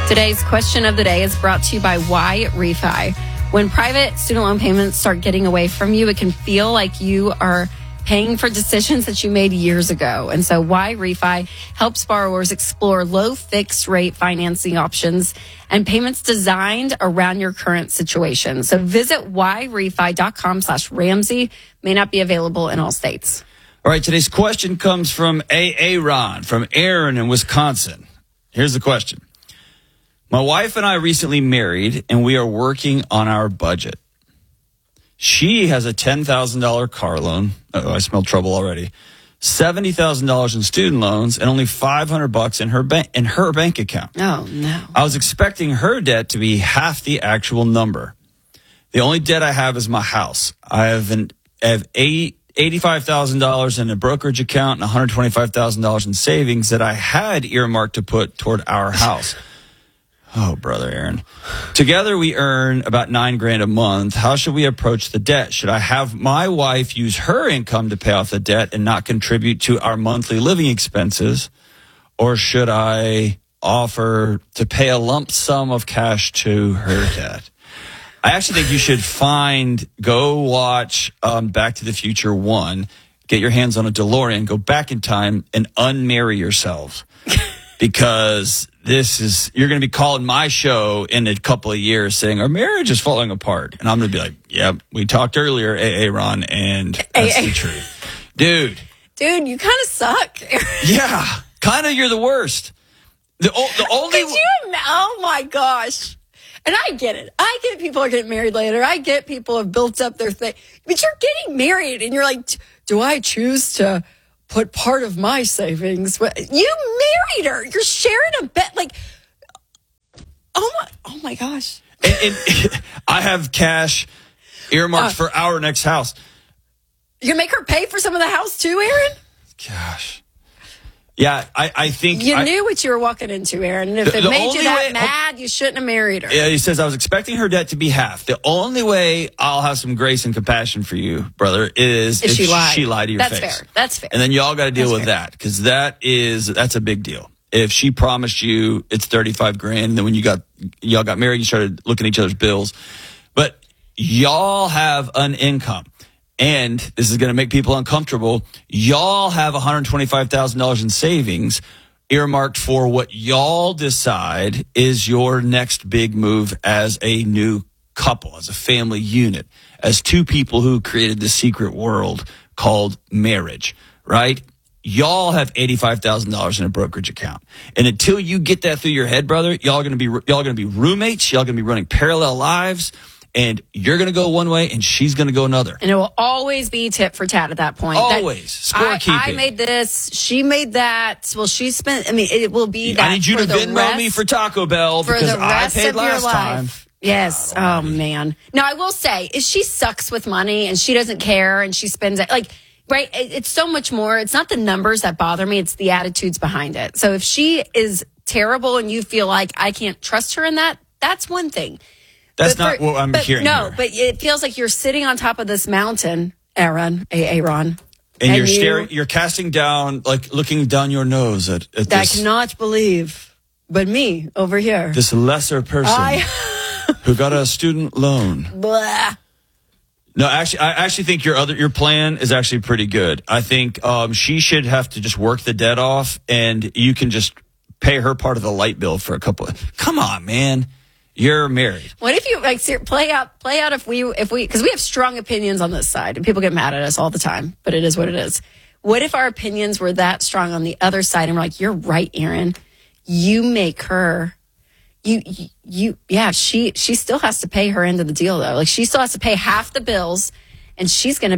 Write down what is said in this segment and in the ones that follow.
Today's question of the day is brought to you by Why Refi. When private student loan payments start getting away from you, it can feel like you are paying for decisions that you made years ago. And so Why Refi helps borrowers explore low fixed rate financing options and payments designed around your current situation. So visit whyrefi.com/Ramsey. May not be available in all states. All right, today's question comes from Aaron from Aaron in Wisconsin. Here's the question. My wife and I recently married, and we are working on our budget. She has a $10,000 car loan. Oh, I smell trouble already. $70,000 in student loans, and only $500 in her bank account. Oh, no. I was expecting her debt to be half the actual number. The only debt I have is my house. I have $85,000 in a brokerage account and $125,000 in savings that I had earmarked to put toward our house. Oh, brother Aaron. Together we earn about $9,000 a month. How should we approach the debt? Should I have my wife use her income to pay off the debt and not contribute to our monthly living expenses? Or should I offer to pay a lump sum of cash to her debt? I actually think you should go watch Back to the Future 1, get your hands on a DeLorean, go back in time and unmarry yourselves. Because you're going to be calling my show in a couple of years saying our marriage is falling apart. And I'm going to be like, yep, we talked earlier, Aaron, and that's the truth. Dude, you kind of suck. Yeah, kind of you're the worst. The only... Oh, my gosh. And I get it. I get people are getting married later. I get people have built up their thing. But you're getting married, and you're like, do I choose to put part of my savings? You married her. You're sharing a bed. Like, oh my gosh. And I have cash earmarked for our next house. You gonna make her pay for some of the house too, Aaron? Gosh. Yeah, I think... You knew what you were walking into, Aaron. And if it made you that mad, you shouldn't have married her. Yeah, he says, I was expecting her debt to be half. The only way I'll have some grace and compassion for you, brother, is if she lied to your face. That's fair. That's fair. And then y'all got to deal with that, because that's a big deal. If she promised you it's $35,000, and then when y'all got married, you started looking at each other's bills. But y'all have an income. And this is going to make people uncomfortable. Y'all have $125,000 in savings earmarked for what y'all decide is your next big move as a new couple, as a family unit, as two people who created the secret world called marriage, right? Y'all have $85,000 in a brokerage account. And until you get that through your head, brother, y'all going to be roommates. Y'all going to be running parallel lives. And you're going to go one way, and she's going to go another. And it will always be tit for tat at that point. Always. Scorekeeping. I made this. She made that. Well, she spent... I mean, it will be that. I need you to Venmo me for Taco Bell because I paid last time. Yes. Oh, man. Now, I will say, is she sucks with money, and she doesn't care, and she spends it. Like, right? It's so much more. It's not the numbers that bother me. It's the attitudes behind it. So if she is terrible and you feel like I can't trust her in that, that's one thing. That's not what I'm hearing. No, here. But it feels like you're sitting on top of this mountain, Aaron. And you're staring, you're casting down, like looking down your nose at this. I cannot believe, but me over here. This lesser person who got a student loan. Blah. No, actually, I actually think your plan is actually pretty good. I think she should have to just work the debt off, and you can just pay her part of the light bill for a couple of... Come on, man. You're married. What if you play out if we because we have strong opinions on this side and people get mad at us all the time, but it is what it is. What if our opinions were that strong on the other side and we're like, you're right, Aaron. You make her she still has to pay her end of the deal though. Like she still has to pay half the bills. And she may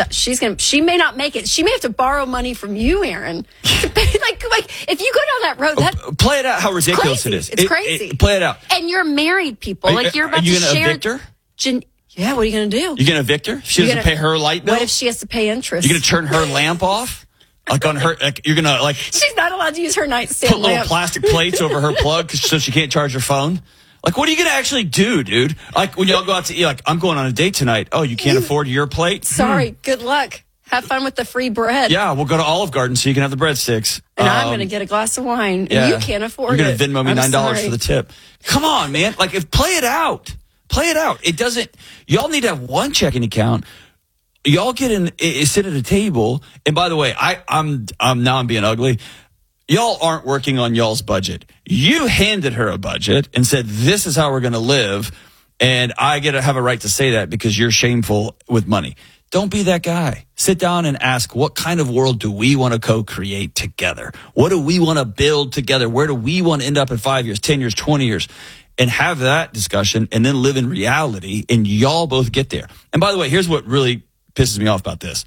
not make it. She may have to borrow money from you, Aaron. To pay, like if you go down that road, play it out how ridiculous crazy. it is. It's crazy. Play it out. And you're married people. You're about to share. Are you going to evict her? Yeah, what are you going to do? You going to evict her? She doesn't pay her light bill? What if she has to pay interest? You're going to turn her lamp off? Like on her, like you're going to like... She's not allowed to use her nightstand lamp. Put little plastic plates over her plug so she can't charge her phone? Like, what are you going to actually do, dude? Like, when y'all go out to eat, like, I'm going on a date tonight. Oh, you can't afford your plate? Sorry. Good luck. Have fun with the free bread. Yeah, we'll go to Olive Garden so you can have the breadsticks. And I'm going to get a glass of wine. Yeah. And you can't afford You're it. going to Venmo me $9 for the tip. Come on, man. Like, play it out. Play it out. It doesn't. Y'all need to have one checking account. Y'all sit at a table. And by the way, I'm being ugly. Y'all aren't working on y'all's budget. You handed her a budget and said, this is how we're going to live. And I get to have a right to say that because you're shameful with money. Don't be that guy. Sit down and ask, what kind of world do we want to co-create together? What do we want to build together? Where do we want to end up in 5 years, 10 years, 20 years? And have that discussion and then live in reality and y'all both get there. And by the way, here's what really pisses me off about this.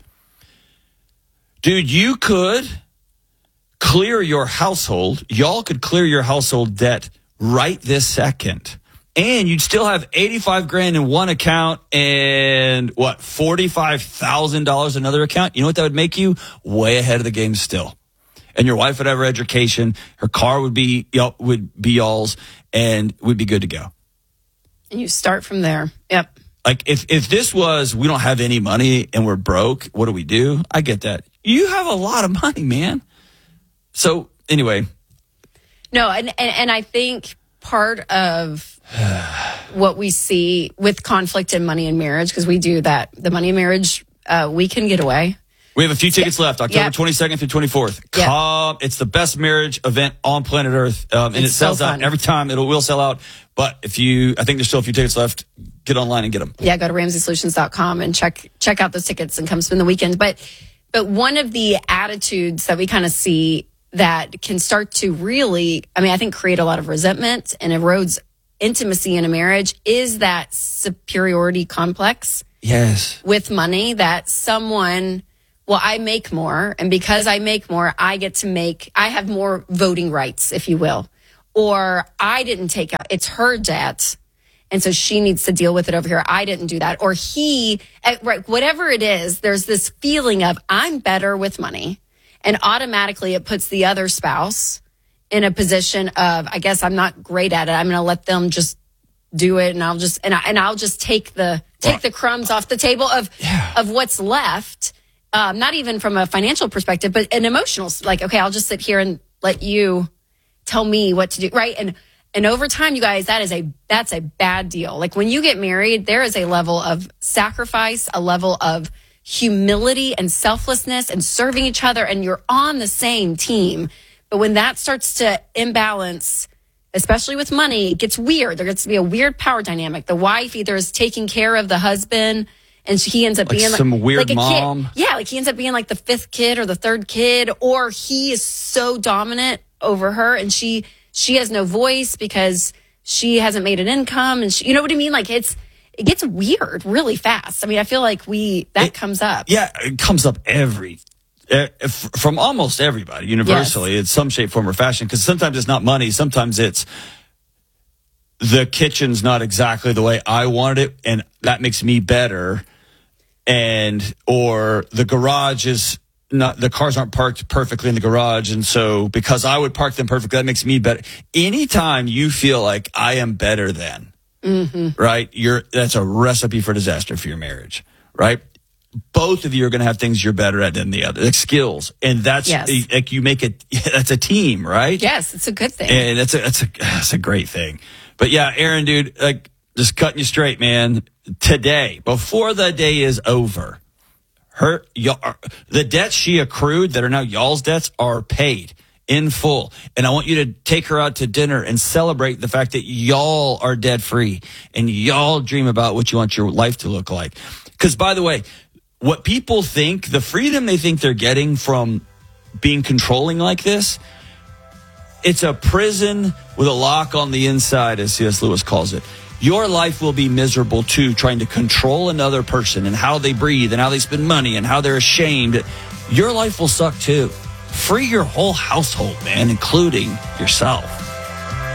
Dude, you could clear your household. Y'all could clear your household debt right this second. And you'd still have $85,000 in one account and $45,000 in another account. You know what that would make you? Way ahead of the game still. And your wife would have her education. Her car would be y'all's, and we'd be good to go. And you start from there. Yep. Like if this was, we don't have any money and we're broke, what do? I get that. You have a lot of money, man. So anyway. No, and I think part of what we see with conflict in money and marriage, because we do that, the money and marriage weekend getaway. We have a few tickets left, October 22nd through 24th. Come. It's the best marriage event on planet Earth. And it sells out every time. It will sell out. But I think there's still a few tickets left. Get online and get them. Yeah, go to RamseySolutions.com and check out those tickets and come spend the weekend. But one of the attitudes that we kind of see that can start to really, I think, create a lot of resentment and erodes intimacy in a marriage is that superiority complex. Yes. With money, that someone, I make more, and because I make more, I have more voting rights, if you will. Or I didn't take out, it's her debt, and so she needs to deal with it over here. I didn't do that. Or right, whatever it is, there's this feeling of I'm better with money. And automatically it puts the other spouse in a position of, I guess I'm not great at it. I'm going to let them just do it. And I'll just take the crumbs off the table of what's left. Not even from a financial perspective, but an emotional, like, okay, I'll just sit here and let you tell me what to do. Right. And over time, you guys, that's a bad deal. Like when you get married, there is a level of sacrifice, a level of humility and selflessness and serving each other, and you're on the same team. But when that starts to imbalance, especially with money, it gets weird. There gets to be a weird power dynamic. The wife either is taking care of the husband, and he ends up being like some weird mom. Kid. Yeah, like he ends up being like the fifth kid or the third kid, or he is so dominant over her, and she has no voice because she hasn't made an income, and you know what I mean? Like it gets weird really fast. I feel like that comes up. Yeah, it comes up from almost everybody universally in some shape, form, or fashion. Because sometimes it's not money. Sometimes it's the kitchen's not exactly the way I wanted it, and that makes me better. Or the garage is not, the cars aren't parked perfectly in the garage, and so because I would park them perfectly, that makes me better. Anytime you feel like I am better than. Mm-hmm. Right? That's a recipe for disaster for your marriage, right? Both of you are going to have things you're better at than the other, like skills. And that's like you make it, that's a team, right? Yes, it's a good thing. And that's a great thing. But yeah, Aaron, dude, like just cutting you straight, man. Today, before the day is over, the debts she accrued that are now y'all's debts are paid in full. And I want you to take her out to dinner and celebrate the fact that y'all are debt free and y'all dream about what you want your life to look like. Because by the way, what people think, the freedom they think they're getting from being controlling like this, it's a prison with a lock on the inside, as C.S. Lewis calls it. Your life will be miserable too, trying to control another person and how they breathe and how they spend money and how they're ashamed. Your life will suck too. Free your whole household, man, including yourself.